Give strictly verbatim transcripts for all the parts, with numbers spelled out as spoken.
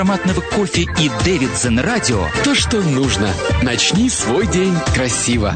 ароматного кофе и Дэвидсон радио – то, что нужно. Начни свой день красиво.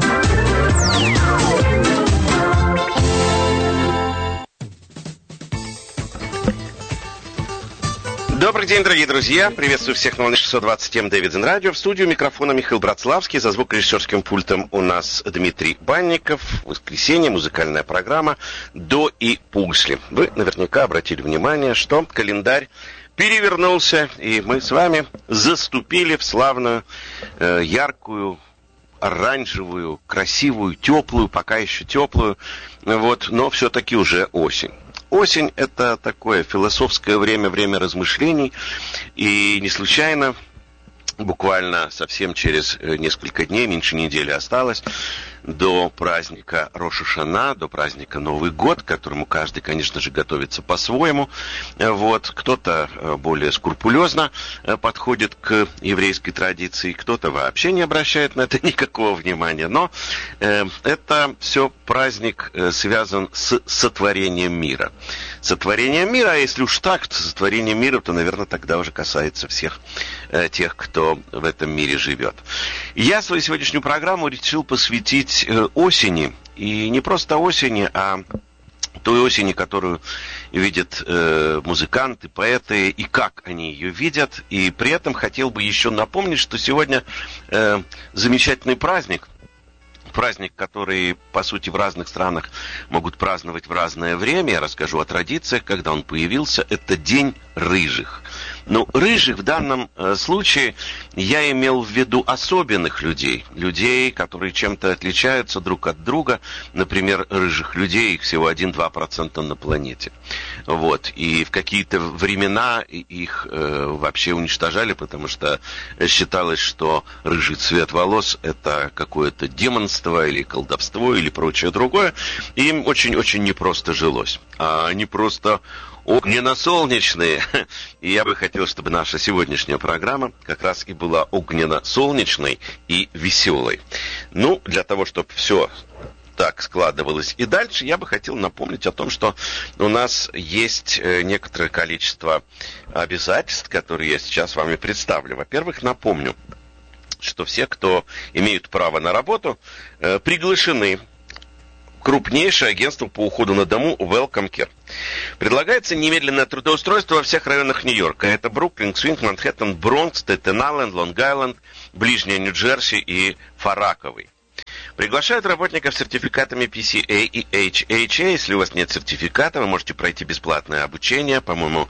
Добрый день, дорогие друзья. Приветствую всех на волне шестьсот двадцать семь Дэвидсон радио. В студию микрофона Михаил Братславский. За звукорежиссерским пультом у нас Дмитрий Банников. Воскресенье, музыкальная программа «До и после». Вы наверняка обратили внимание, что календарь перевернулся, и мы с вами заступили в славную, э, яркую, оранжевую, красивую, теплую, пока еще теплую, вот, но все-таки уже осень. Осень – это такое философское время, время размышлений, и не случайно, буквально совсем через несколько дней, меньше недели осталось, до праздника Рош ха-Шана, до праздника Новый год, к которому каждый, конечно же, готовится по-своему. Вот. Кто-то более скрупулезно подходит к еврейской традиции, кто-то вообще не обращает на это никакого внимания. Но э, это все праздник э, связан с сотворением мира. Сотворение мира, а если уж так, то сотворение мира, то, наверное, тогда уже касается всех э, тех, кто в этом мире живет. Я свою сегодняшнюю программу решил посвятить осени, и не просто осени, а той осени, которую видят э, музыканты, поэты, и как они ее видят. И при этом хотел бы еще напомнить, что сегодня э, замечательный праздник, праздник, который, по сути, в разных странах могут праздновать в разное время. Я расскажу о традициях, когда он появился. Это День рыжих. Ну, рыжих в данном э, случае я имел в виду особенных людей. Людей, которые чем-то отличаются друг от друга. Например, рыжих людей, их всего один-два процента на планете. Вот. И в какие-то времена их э, вообще уничтожали, потому что считалось, что рыжий цвет волос – это какое-то демонство или колдовство или прочее другое. И им очень-очень непросто жилось. А они просто огненно-солнечные. И я бы хотел, чтобы наша сегодняшняя программа как раз и была огненно-солнечной и веселой. Ну, для того, чтобы все так складывалось и дальше, я бы хотел напомнить о том, что у нас есть некоторое количество обязательств, которые я сейчас с вами представлю. Во-первых, напомню, что все, кто имеют право на работу, приглашены крупнейшее агентство по уходу на дому Welcome Care. Предлагается немедленное трудоустройство во всех районах Нью-Йорка. Это Бруклин, Квинс, Манхэттен, Бронкс, Стейтен-Айленд, Лонг-Айленд, Ближняя Нью-Джерси и Фарраковый. Приглашают работников с сертификатами пи си эй и эйч эйч эй. Если у вас нет сертификата, вы можете пройти бесплатное обучение. По-моему,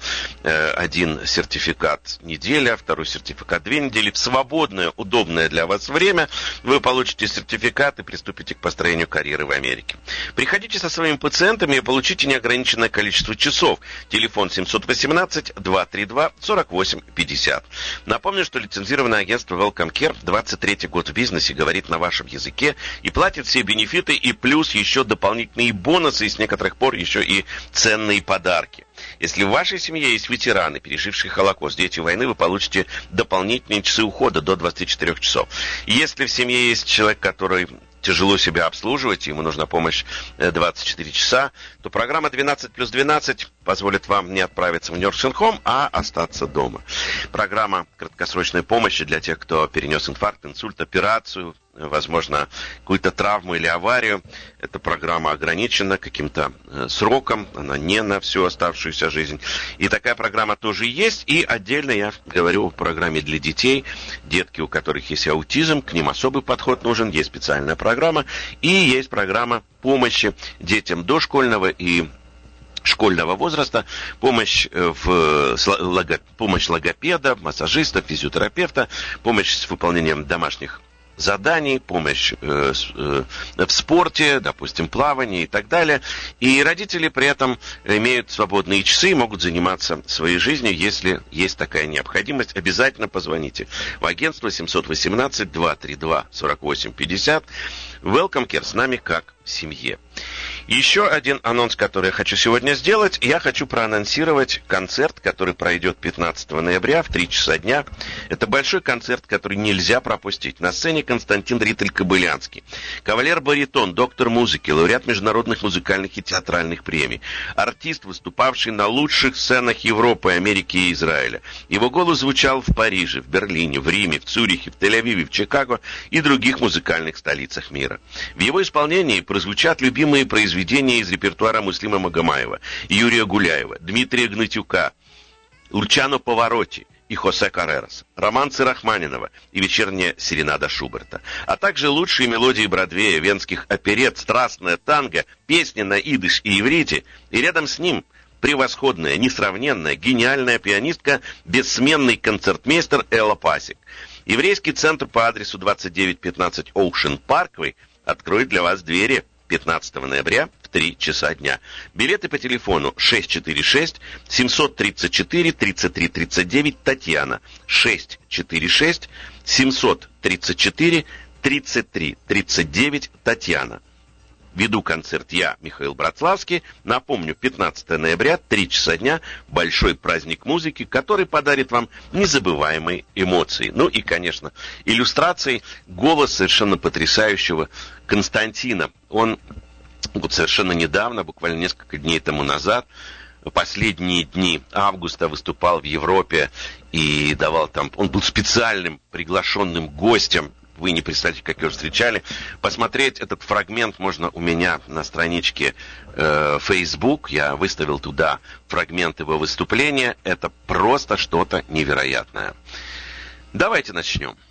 один сертификат неделя, второй сертификат две недели. В свободное, удобное для вас время вы получите сертификат и приступите к построению карьеры в Америке. Приходите со своими пациентами и получите неограниченное количество часов. Телефон семь один восемь два три два сорок восемь пятьдесят. Напомню, что лицензированное агентство Welcome Care двадцать третий год в бизнесе, говорит на вашем языке и платит все бенефиты, и плюс еще дополнительные бонусы, и с некоторых пор еще и ценные подарки. Если в вашей семье есть ветераны, пережившие Холокост, дети войны, вы получите дополнительные часы ухода до двадцати четырёх часов. Если в семье есть человек, который тяжело себя обслуживать, ему нужна помощь двадцать четыре часа, то программа двенадцать плюс двенадцать позволит вам не отправиться в Nursing Home, а остаться дома. Программа краткосрочной помощи для тех, кто перенес инфаркт, инсульт, операцию, возможно, какую-то травму или аварию. Эта программа ограничена каким-то э, сроком, она не на всю оставшуюся жизнь. И такая программа тоже есть. И отдельно я говорю о программе для детей. Детки, у которых есть аутизм, к ним особый подход нужен. Есть специальная программа. И есть программа помощи детям дошкольного и школьного возраста, помощь, в, лого, помощь логопеда, массажиста, физиотерапевта, помощь с выполнением домашних заданий, помощь э, э, в спорте, допустим, плавании и так далее. И родители при этом имеют свободные часы и могут заниматься своей жизнью, если есть такая необходимость. Обязательно позвоните в агентство семь один восемь два три два сорок восемь пятьдесят. Welcome Care, с нами как в семье. Еще один анонс, который я хочу сегодня сделать. Я хочу проанонсировать концерт, который пройдет пятнадцатого ноября в три часа дня. Это большой концерт, который нельзя пропустить. На сцене Константин Ритель-Кобылянский. Кавалер-баритон, доктор музыки, лауреат международных музыкальных и театральных премий. Артист, выступавший на лучших сценах Европы, Америки и Израиля. Его голос звучал в Париже, в Берлине, в Риме, в Цюрихе, в Тель-Авиве, в Чикаго и других музыкальных столицах мира. В его исполнении прозвучат любимые произведения из репертуара Муслима Магомаева, Юрия Гуляева, Дмитрия Гнатюка, Лучано Паваротти и Хосе Каррерас, романсы Рахманинова и вечерняя серенада Шуберта, а также лучшие мелодии Бродвея, венских оперет, страстное танго, песни на идыш и иврите, и рядом с ним превосходная, несравненная, гениальная пианистка, бессменный концертмейстер Элла Пасик. Еврейский центр по адресу двадцать девять пятнадцать Ocean Parkway откроет для вас двери пятнадцатого ноября в три часа дня. Билеты по телефону шесть четыре шесть семь три четыре тридцать три тридцать девять Татьяна. шесть четыре шесть семь три четыре тридцать три тридцать девять Татьяна. Веду концерт я, Михаил Братславский. Напомню, пятнадцатого ноября, три часа дня, большой праздник музыки, который подарит вам незабываемые эмоции. Ну и, конечно, иллюстрации, голос совершенно потрясающего Константина. Он вот совершенно недавно, буквально несколько дней тому назад, последние дни августа выступал в Европе и давал там... Он был специальным приглашенным гостем. Вы не представляете, как его встречали. Посмотреть этот фрагмент можно у меня на страничке э, Facebook. Я выставил туда фрагмент его выступления. Это просто что-то невероятное. Давайте начнем.